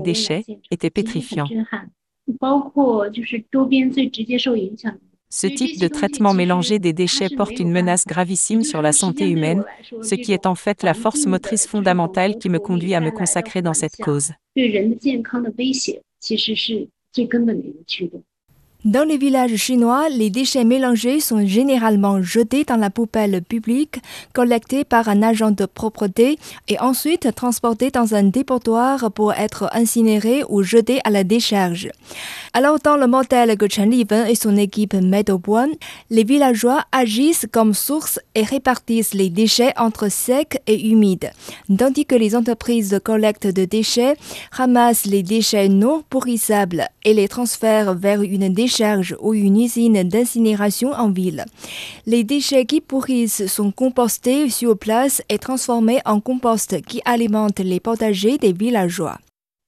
déchets était pétrifiant. Ce type de traitement mélangé des déchets porte une menace gravissime sur la santé humaine, ce qui est en fait la force motrice fondamentale qui me conduit à me consacrer dans cette cause. Dans les villages chinois, les déchets mélangés sont généralement jetés dans la poubelle publique, collectés par un agent de propreté et ensuite transportés dans un dépotoir pour être incinérés ou jetés à la décharge. Alors, dans le modèle que Chen Liwen et son équipe mettent au point, les villageois agissent comme source et répartissent les déchets entre secs et humides, tandis que les entreprises de collecte de déchets ramassent les déchets non pourrissables et les transfèrent vers une décharge ou une usine d'incinération en ville. Les déchets qui pourrissent sont compostés sur place et transformés en compost qui alimente les potagers des villageois.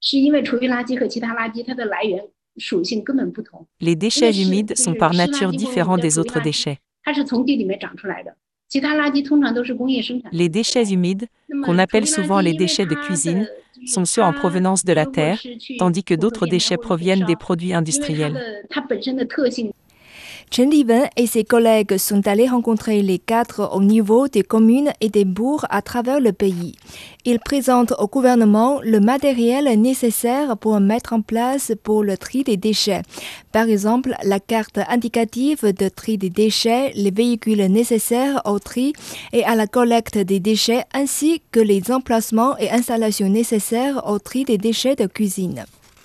Les déchets humides sont par nature différents des autres déchets. Les déchets humides, qu'on appelle souvent les déchets de cuisine, sont ceux en provenance de la terre, tandis que d'autres déchets proviennent des produits industriels. Chen Liwen et ses collègues sont allés rencontrer les cadres au niveau des communes et des bourgs à travers le pays. Ils présentent au gouvernement le matériel nécessaire pour mettre en place pour le tri des déchets. Par exemple, la carte indicative de tri des déchets, les véhicules nécessaires au tri et à la collecte des déchets, ainsi que les emplacements et installations nécessaires au tri des déchets de cuisine.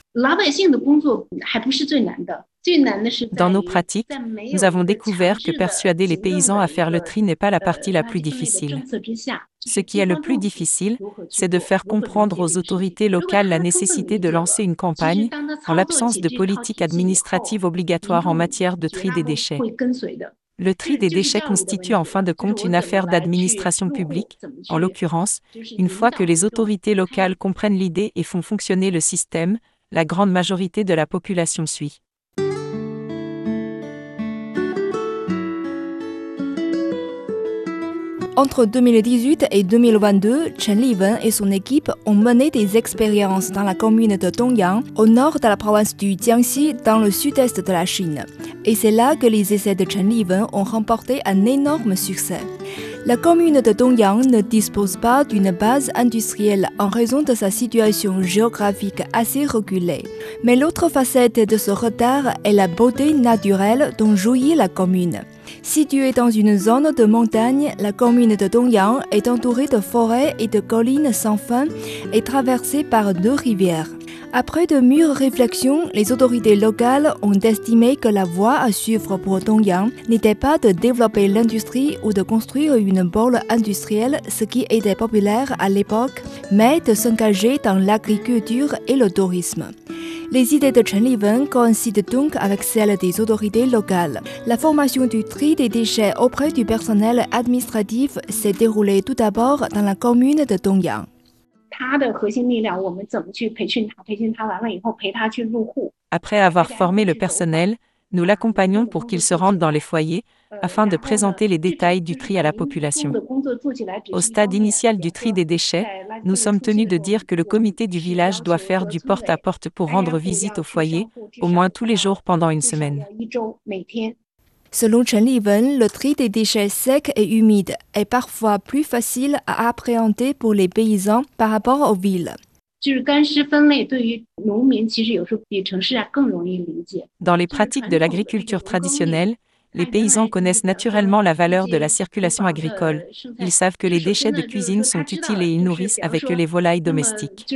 Dans nos pratiques, nous avons découvert que persuader les paysans à faire le tri n'est pas la partie la plus difficile. Ce qui est le plus difficile, c'est de faire comprendre aux autorités locales la nécessité de lancer une campagne, en l'absence de politique administrative obligatoire en matière de tri des déchets. Le tri des déchets constitue en fin de compte une affaire d'administration publique, en l'occurrence, une fois que les autorités locales comprennent l'idée et font fonctionner le système, la grande majorité de la population suit. Entre 2018 et 2022, Chen Liwen et son équipe ont mené des expériences dans la commune de Dongyang, au nord de la province du Jiangxi, dans le sud-est de la Chine. Et c'est là que les essais de Chen Liwen ont remporté un énorme succès. La commune de Dongyang ne dispose pas d'une base industrielle en raison de sa situation géographique assez reculée. Mais l'autre facette de ce retard est la beauté naturelle dont jouit la commune. Située dans une zone de montagne, la commune de Dongyang est entourée de forêts et de collines sans fin et traversée par 2 rivières. Après de mûres réflexions, les autorités locales ont estimé que la voie à suivre pour Dongyang n'était pas de développer l'industrie ou de construire une pôle industrielle, ce qui était populaire à l'époque, mais de s'engager dans l'agriculture et le tourisme. Les idées de Chen Liwen coïncident donc avec celles des autorités locales. La formation du tri des déchets auprès du personnel administratif s'est déroulée tout d'abord dans la commune de Dongyang. Après avoir formé le personnel, nous l'accompagnons pour qu'il se rende dans les foyers, afin de présenter les détails du tri à la population. Au stade initial du tri des déchets, nous sommes tenus de dire que le comité du village doit faire du porte-à-porte pour rendre visite au foyer, au moins tous les jours pendant une semaine. Selon Chen Liwen, le tri des déchets secs et humides est parfois plus facile à appréhender pour les paysans par rapport aux villes. Dans les pratiques de l'agriculture traditionnelle, les paysans connaissent naturellement la valeur de la circulation agricole. Ils savent que les déchets de cuisine sont utiles et ils nourrissent avec eux les volailles domestiques.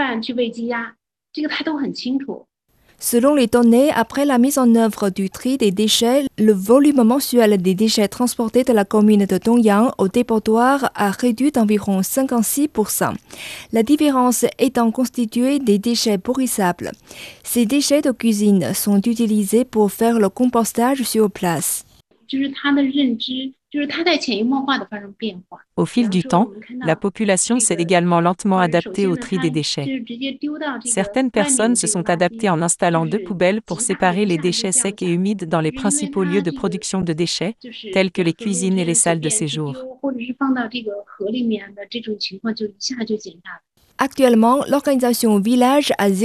Selon les données, après la mise en œuvre du tri des déchets, le volume mensuel des déchets transportés de la commune de Dongyang au dépotoir a réduit d'environ 56%. La différence étant constituée des déchets pourrissables. Ces déchets de cuisine sont utilisés pour faire le compostage sur place. Au fil du temps, la population s'est également lentement adaptée au tri des déchets. Certaines personnes se sont adaptées en installant 2 poubelles pour séparer les déchets secs et humides dans les principaux lieux de production de déchets, tels que les cuisines et les salles de séjour. Actuellement, l'organisation Village a